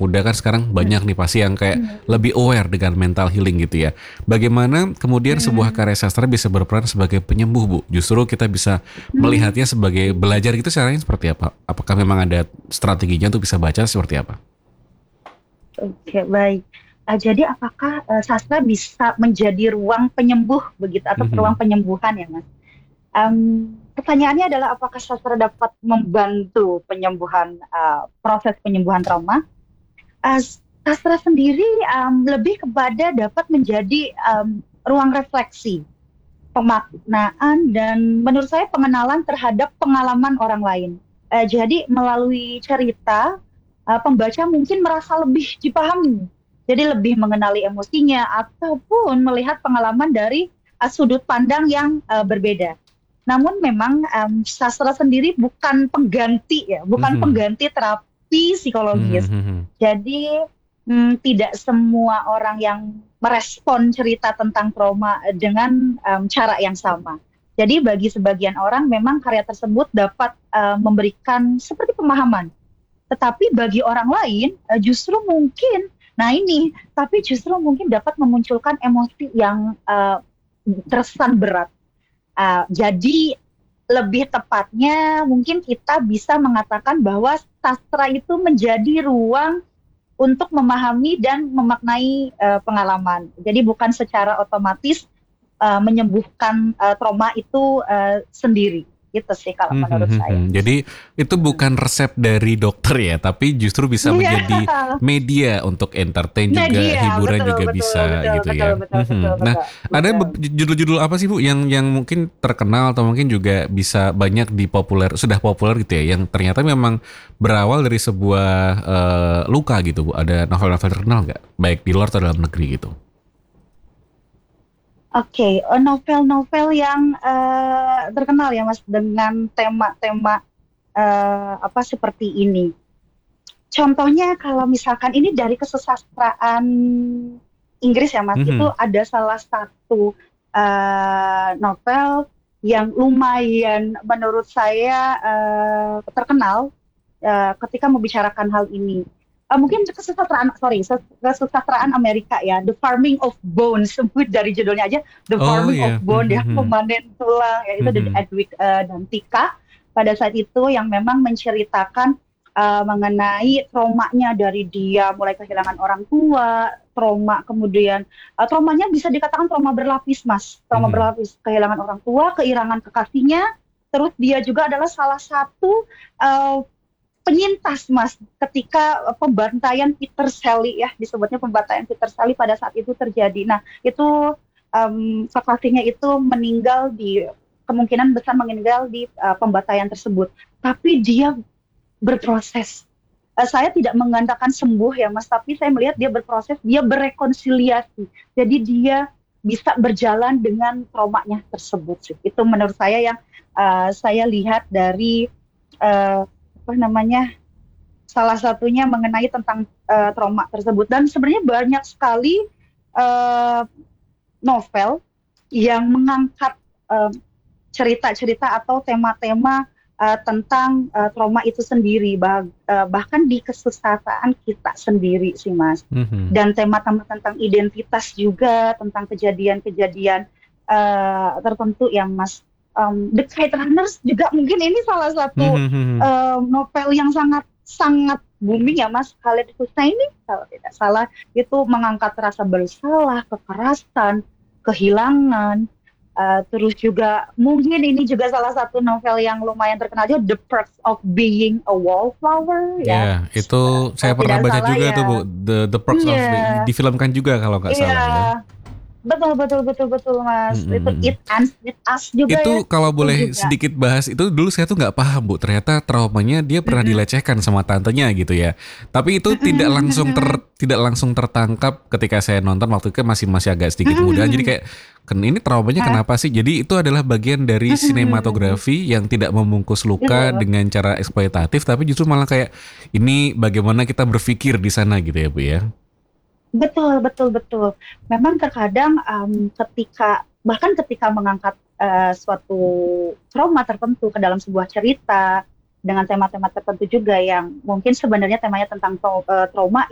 muda kan sekarang banyak nih pasti yang kayak lebih aware dengan mental healing gitu ya. Bagaimana kemudian sebuah karya sastra bisa berperan sebagai penyembuh, Bu? Justru kita bisa melihatnya sebagai belajar gitu, caranya seperti apa? Apakah memang ada strateginya untuk bisa baca seperti apa? Oke, baik. Jadi apakah sastra bisa menjadi ruang penyembuh begitu atau ruang Mhm. penyembuhan ya, Mas? Pertanyaannya adalah apakah sastra dapat membantu penyembuhan proses penyembuhan trauma? Sastra sendiri lebih kepada dapat menjadi ruang refleksi, pemaknaan dan menurut saya pengenalan terhadap pengalaman orang lain. Jadi melalui cerita, pembaca mungkin merasa lebih dipahami, jadi lebih mengenali emosinya ataupun melihat pengalaman dari sudut pandang yang berbeda. Namun memang sastra sendiri bukan pengganti ya, bukan Mhm. pengganti terapi Mhm, psikologis. mhm. Jadi tidak semua orang yang merespon cerita tentang trauma dengan cara yang sama. Jadi bagi sebagian orang memang karya tersebut dapat memberikan seperti pemahaman. Tetapi bagi orang lain justru mungkin, nah ini, tapi justru mungkin dapat memunculkan emosi yang terkesan berat. Jadi lebih tepatnya mungkin kita bisa mengatakan bahwa sastra itu menjadi ruang untuk memahami dan memaknai pengalaman. Jadi bukan secara otomatis menyembuhkan trauma itu sendiri. Itu sih kalau Mhm, menurut mhm, saya, mhm. Mas. Jadi itu bukan resep dari dokter ya, tapi justru bisa Iya, menjadi media untuk entertain juga, media, hiburan betul, juga betul, bisa betul, gitu betul, ya. betul, betul, Mhm. Nah, betul, ada betul. judul-judul apa sih Bu yang mungkin terkenal atau mungkin juga bisa banyak sudah populer gitu ya, yang ternyata memang berawal dari sebuah luka gitu Bu. Ada novel-novel terkenal nggak? Baik di luar atau dalam negeri gitu. Oke, novel-novel yang terkenal ya Mas dengan tema-tema apa seperti ini. Contohnya kalau misalkan ini dari kesusastraan Inggris ya Mas, itu Mhm. ada salah satu novel yang lumayan menurut saya terkenal ketika membicarakan hal ini. Mungkin kesusastraan Amerika ya, The Farming of Bones, sebut dari judulnya aja, The Oh Farming of ya. Bone, ya, Mhm, memanen tulang, ya itu dari mhm. Edwig dan Tika pada saat itu yang memang menceritakan mengenai traumanya dari dia mulai kehilangan orang tua, trauma kemudian traumanya bisa dikatakan trauma berlapis, Mas, trauma Mhm. berlapis, kehilangan orang tua, kehilangan kekasihnya, terus dia juga adalah salah satu uh, penyintas, Mas, ketika pembantaian Peter Shelley, ya disebutnya pembantaian Peter Shelley pada saat itu terjadi. Nah itu kekasihnya itu meninggal di kemungkinan besar meninggal di pembantaian tersebut. Tapi dia berproses. Saya tidak mengatakan sembuh ya Mas, tapi saya melihat dia berproses, dia berekonsiliasi. Jadi dia bisa berjalan dengan traumanya tersebut sih. Itu menurut saya yang saya lihat dari apa namanya, salah satunya mengenai tentang trauma tersebut. Dan sebenarnya banyak sekali uh, novel yang mengangkat uh, cerita-cerita atau tema-tema tentang trauma itu sendiri, bahkan di kesusastraan kita sendiri sih Mas. Mhm. Dan tema-tema tentang identitas juga, tentang kejadian-kejadian tertentu yang Mas. The Kite Runners juga mungkin ini salah satu Mhm, mhm. novel yang sangat sangat booming ya Mas. Khaled Hosseini kalau tidak salah itu mengangkat rasa bersalah, kekerasan, kehilangan. Terus juga mungkin ini juga salah satu novel yang lumayan terkenal juga, The Perks of Being a Wallflower, ya. Ya, itu saya Kalau pernah tidak baca salah juga tuh Bu, ya. The Perks of Iya, difilmkan juga kalau nggak iya, salah ya. betul, betul, betul, betul, Mas. Mhm, Itu mhm. It Ends With Us juga ya, Itu kalau itu boleh juga. sedikit bahas itu, dulu saya tuh nggak paham Bu, ternyata traumanya dia pernah Mm-mm. dilecehkan sama tantenya gitu ya. Tapi itu Mm-mm. tidak langsung tertangkap ketika saya nonton waktu itu kan masih masih agak sedikit muda. Jadi Mm-mm. kayak ini traumanya Hah? kenapa sih? Jadi itu adalah bagian dari Mm-mm. sinematografi yang tidak membungkus luka Betul. dengan cara eksploitatif, tapi justru malah kayak ini bagaimana kita berpikir di sana gitu ya Bu ya. Betul, betul, betul. Memang terkadang bahkan ketika mengangkat suatu trauma tertentu ke dalam sebuah cerita dengan tema-tema tertentu juga yang mungkin sebenarnya temanya tentang trauma